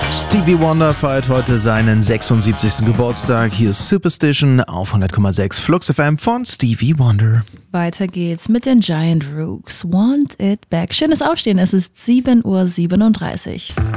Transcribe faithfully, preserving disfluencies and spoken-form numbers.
Stevie Wonder feiert heute seinen sechsundsiebzigsten Geburtstag. Hier ist Superstition auf hundert Komma sechs Flux F M von Stevie Wonder. Weiter geht's mit den Giant Rooks. Want It Back. Schönes Aufstehen, es ist sieben Uhr siebenunddreißig.